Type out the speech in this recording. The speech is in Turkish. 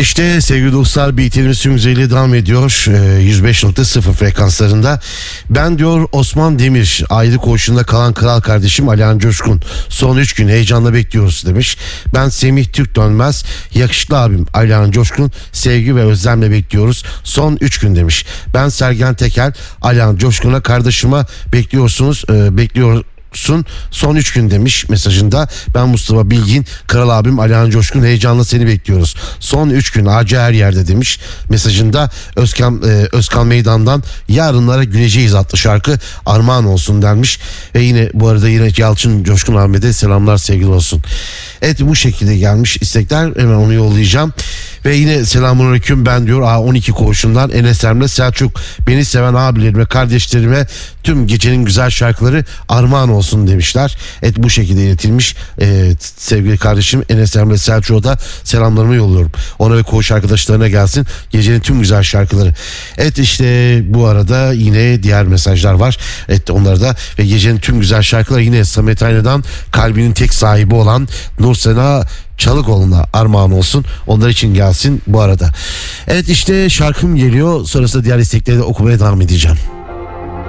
İşte sevgili dostlar, BT'miz tüm güzelliği devam ediyor. 105.0 frekanslarında. Ben diyor Osman Demir, ayrı koğuşunda kalan kral kardeşim Alihan Coşkun. Son 3 gün heyecanla bekliyoruz demiş. Ben Semih Türk Dönmez, yakışıklı abim Alihan Coşkun, sevgi ve özlemle bekliyoruz. Son 3 gün demiş. Ben Sergen Tekel, Alihan Coşkun'a kardeşime bekliyorsunuz, son 3 gün demiş mesajında. Ben Mustafa Bilgin, kral abim Alihan Coşkun, heyecanla seni bekliyoruz. Son 3 gün acı her yerde demiş mesajında. Özkan Meydan'dan Yarınlara Güleceğiz adlı şarkı armağan olsun denmiş. Ve yine bu arada Yalçın Coşkun Ahmet'e selamlar, sevgili olsun. Evet, bu şekilde gelmiş istekler, hemen onu yollayacağım. Ve yine selamünaleyküm, ben diyor A12 koğuşundan Enes Emre Selçuk, beni seven abilerime, kardeşlerime tüm gecenin güzel şarkıları armağan olsun demişler. Evet, bu şekilde iletilmiş. Sevgili kardeşim Enes Emre Selçuk'a da selamlarımı yolluyorum. Ona ve koğuş arkadaşlarına gelsin gecenin tüm güzel şarkıları. Evet, işte bu arada yine diğer mesajlar var. Evet, onları da ve gecenin tüm güzel şarkıları yine Samet Ayna'dan kalbinin tek sahibi olan Nursena Çalıkoğlu'na armağan olsun. Onlar için gelsin bu arada. Evet, işte şarkım geliyor. Sonrasında diğer istekleri de okumaya devam edeceğim.